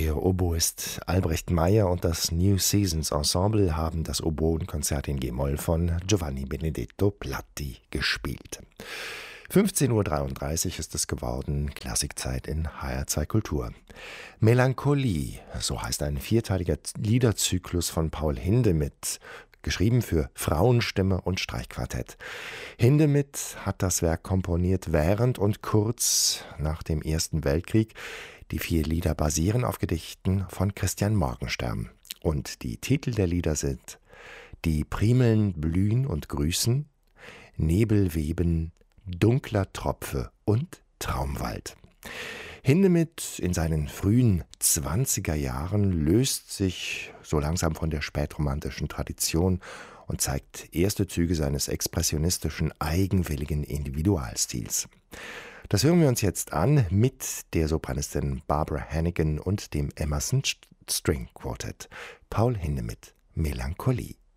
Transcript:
Der Oboist Albrecht Meyer und das New Seasons Ensemble haben das Oboenkonzert in G-Moll von Giovanni Benedetto Platti gespielt. 15:33 Uhr ist es geworden, Klassikzeit in HR2 Kultur. Melancholie, so heißt ein vierteiliger Liederzyklus von Paul Hindemith, geschrieben für Frauenstimme und Streichquartett. Hindemith hat das Werk komponiert während und kurz nach dem Ersten Weltkrieg. Die 4 Lieder basieren auf Gedichten von Christian Morgenstern. Und die Titel der Lieder sind Die Primeln blühen und grüßen, Nebel weben, Dunkler Tropfe und Traumwald. Hindemith in seinen frühen 20er Jahren löst sich so langsam von der spätromantischen Tradition und zeigt erste Züge seines expressionistischen, eigenwilligen Individualstils. Das hören wir uns jetzt an mit der Sopranistin Barbara Hannigan und dem Emerson String Quartet. Paul Hindemith, Melancholie.